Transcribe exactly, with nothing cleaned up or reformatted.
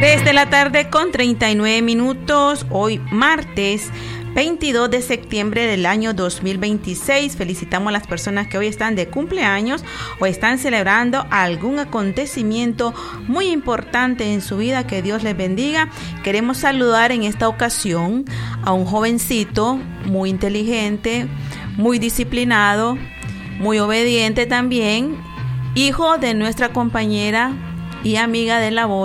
tres de la tarde con treinta y nueve minutos, hoy martes veintidós de septiembre del año dos mil veintiséis. Felicitamos a las personas que hoy están de cumpleaños o están celebrando algún acontecimiento muy importante en su vida. Que Dios les bendiga. Queremos saludar en esta ocasión a un jovencito muy inteligente, muy disciplinado, muy obediente también, hijo de nuestra compañera y amiga de la voz,